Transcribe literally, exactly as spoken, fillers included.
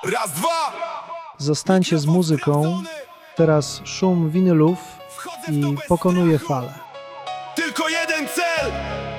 Raz, dwa! Zostańcie z muzyką, teraz szum winylów i pokonuje fale. Tylko jeden cel!